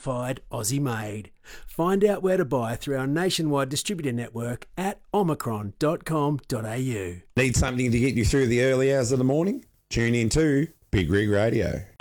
certified Aussie made. Find out where to buy through our nationwide distributor network at omicron.com.au. Need something to get you through the early hours of the morning? Tune in to Big Rig Radio.